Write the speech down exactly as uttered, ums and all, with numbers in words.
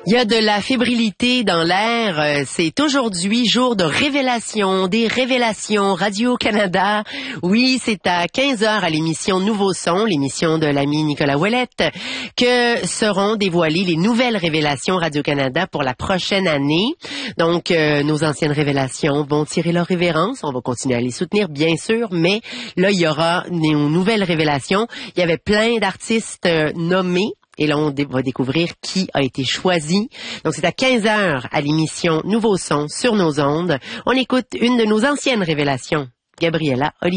Il y a de la fébrilité dans l'air. C'est aujourd'hui jour de révélation, des révélations Radio-Canada. Oui, c'est à quinze heures à l'émission Nouveau Son, l'émission de l'ami Nicolas Ouellette, que seront dévoilées les nouvelles révélations Radio-Canada pour la prochaine année. Donc, euh, nos anciennes révélations vont tirer leur révérence. On va continuer à les soutenir, bien sûr, mais là, il y aura des nouvelles révélations. Il y avait plein d'artistes euh, nommés. Et là, on va découvrir qui a été choisi. Donc, c'est à quinze heures à l'émission Nouveau Son sur nos ondes. On écoute une de nos anciennes révélations, Gabriella Olivier.